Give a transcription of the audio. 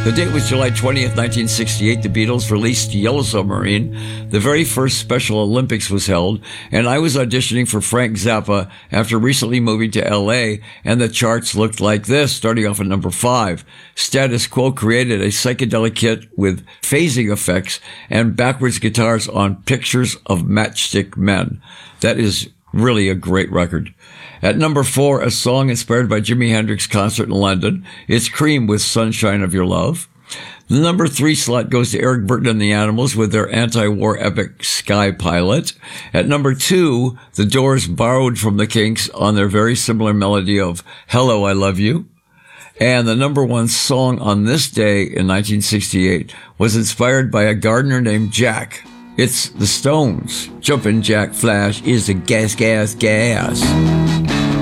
The date was July 20th, 1968. The Beatles released Yellow Submarine. The very first Special Olympics was held, and I was auditioning for Frank Zappa after recently moving to LA, and the charts looked like this, starting off at number 5. Status Quo created a psychedelic hit with phasing effects and backwards guitars on Pictures of Matchstick Men. That is really a great record. At number 4, a song inspired by Jimi Hendrix's concert in London. It's Cream with Sunshine of Your Love. The number 3 slot goes to Eric Burton and the Animals with their anti-war epic Sky Pilot. At number 2, The Doors borrowed from the Kinks on their very similar melody of Hello, I Love You. And the number 1 song on this day in 1968 was inspired by a gardener named Jack. It's the Stones. Jumpin' Jack Flash is a gas, gas, gas.